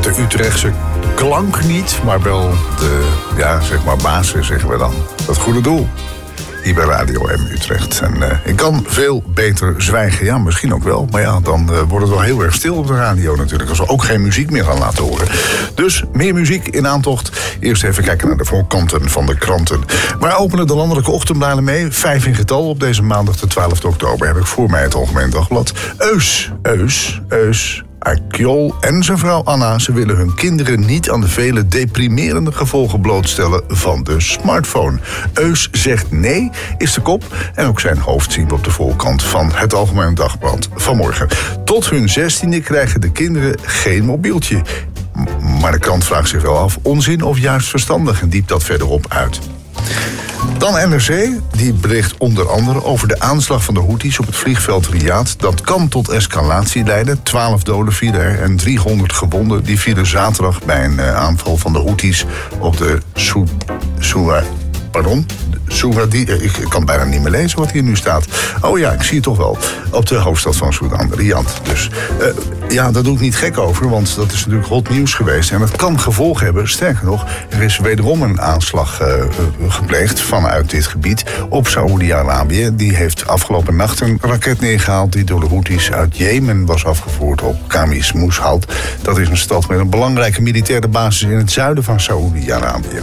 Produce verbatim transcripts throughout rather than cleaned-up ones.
de Utrechtse klank niet, maar wel de, ja, zeg maar basis, zeggen we dan. Het goede doel. Hier bij Radio M Utrecht. En uh, ik kan veel beter zwijgen. Ja, misschien ook wel. Maar ja, dan uh, wordt het wel heel erg stil op de radio natuurlijk. Als we ook geen muziek meer gaan laten horen. Dus meer muziek in aantocht. Eerst even kijken naar de voorkanten van de kranten. Waar openen de landelijke ochtendbladen mee? Vijf in getal. Op deze maandag de twaalfde oktober heb ik voor mij het Algemeen Dagblad. Eus, Eus, Eus. Akjol en zijn vrouw Anna, ze willen hun kinderen niet aan de vele deprimerende gevolgen blootstellen van de smartphone. Eus zegt nee, is de kop. En ook zijn hoofd zien we op de voorkant van het Algemeen Dagblad vanmorgen. Tot hun zestiende krijgen de kinderen geen mobieltje. Maar de krant vraagt zich wel af, onzin of juist verstandig, en diept dat verderop uit. Dan N R C, die bericht onder andere over de aanslag van de Houthis op het vliegveld Riyadh. Dat kan tot escalatie leiden. twaalf doden vielen er en driehonderd gewonden. Die vielen zaterdag bij een uh, aanval van de Houthis op de Soe... Soe pardon? Soeradi, ik kan bijna niet meer lezen wat hier nu staat. Oh ja, ik zie het toch wel. Op de hoofdstad van Sudan, Riyadh. Dus uh, ja, daar doe ik niet gek over, want dat is natuurlijk hot nieuws geweest. En dat kan gevolgen hebben. Sterker nog, er is wederom een aanslag uh, gepleegd vanuit dit gebied op Saoedi-Arabië. Die heeft afgelopen nacht een raket neergehaald die door de Houthis uit Jemen was afgevoerd op Khamis Moushout. Dat is een stad met een belangrijke militaire basis in het zuiden van Saoedi-Arabië.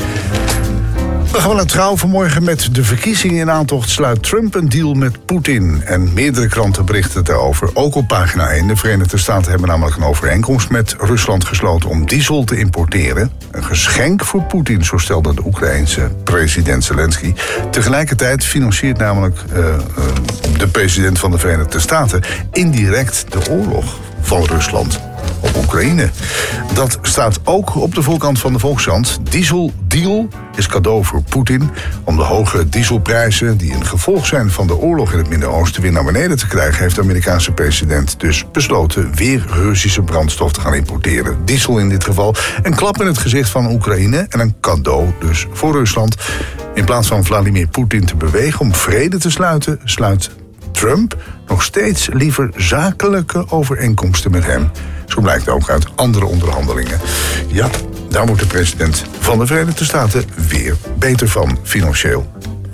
We gaan naar Trouw vanmorgen met de verkiezingen in aantocht. Sluit Trump een deal met Poetin. En meerdere kranten berichten daarover. Ook op pagina één. De Verenigde Staten hebben namelijk een overeenkomst met Rusland gesloten om diesel te importeren. Een geschenk voor Poetin, zo stelde de Oekraïense president Zelensky. Tegelijkertijd financiert namelijk uh, uh, de president van de Verenigde Staten indirect de oorlog van Rusland op Oekraïne. Dat staat ook op de voorkant van de Volkskrant. Dieseldeal is cadeau voor Poetin. Om de hoge dieselprijzen die een gevolg zijn van de oorlog in het Midden-Oosten weer naar beneden te krijgen, heeft de Amerikaanse president dus besloten weer Russische brandstof te gaan importeren. Diesel in dit geval. Een klap in het gezicht van Oekraïne en een cadeau dus voor Rusland. In plaats van Vladimir Poetin te bewegen om vrede te sluiten, sluit Trump nog steeds liever zakelijke overeenkomsten met hem. Zo blijkt ook uit andere onderhandelingen. Ja, daar wordt de president van de Verenigde Staten weer beter van, financieel.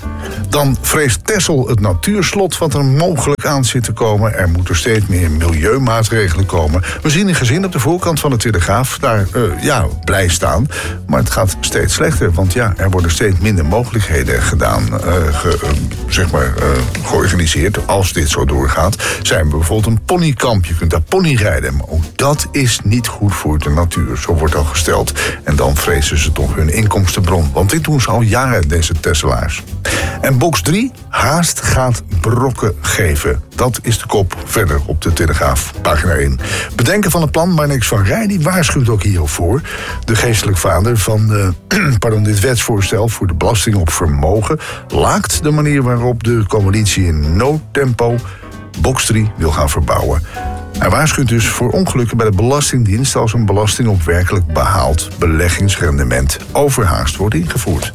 Dan vreest Texel het natuurslot wat er mogelijk aan zit te komen. Er moeten steeds meer milieumaatregelen komen. We zien een gezin op de voorkant van de Telegraaf daar uh, ja, blij staan. Maar het gaat steeds slechter, want ja, er worden steeds minder mogelijkheden gedaan, uh, ge, uh, zeg maar, uh, georganiseerd. Als dit zo doorgaat, zijn we bijvoorbeeld een ponykamp. Je kunt daar ponyrijden, maar ook dat is niet goed voor de natuur. Zo wordt al gesteld. En dan vrezen ze toch hun inkomstenbron. Want dit doen ze al jaren, deze Tesselaars. En box drie, haast gaat brokken geven. Dat is de kop verder op de Telegraaf, pagina één. Bedenken van het plan, maar niks van Rij, die waarschuwt ook hiervoor. De geestelijk vader van uh, pardon, dit wetsvoorstel voor de belasting op vermogen laakt de manier waarop de coalitie in noodtempo box drie wil gaan verbouwen. Hij waarschuwt dus voor ongelukken bij de Belastingdienst als een belasting op werkelijk behaald beleggingsrendement overhaast wordt ingevoerd.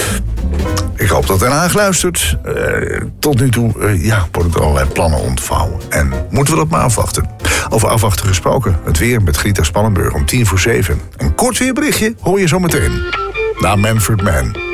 Ik hoop dat Den Haag luistert. Uh, tot nu toe uh, ja, worden er allerlei plannen ontvouwen. En moeten we dat maar afwachten. Over afwachten gesproken. Het weer met Grieter Spannenburg om tien voor zeven. Een kort weerberichtje hoor je zo meteen. Na Manfred Mann.